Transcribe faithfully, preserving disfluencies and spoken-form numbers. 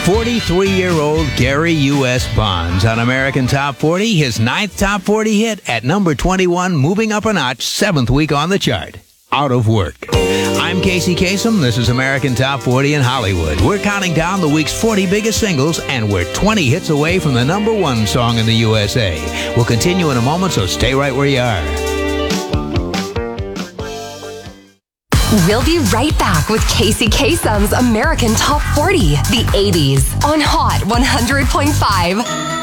forty-three-year-old Gary U S. Bonds on American Top forty, his ninth Top forty hit at number twenty-one, moving up a notch, seventh week on the chart. Out of Work. I'm Casey Kasem. This is American Top forty in Hollywood. We're counting down the week's forty biggest singles, and we're twenty hits away from the number one song in the U S A. We'll continue in a moment, so stay right where you are. We'll be right back with Casey Kasem's American Top forty, the eighties, on Hot one hundred point five.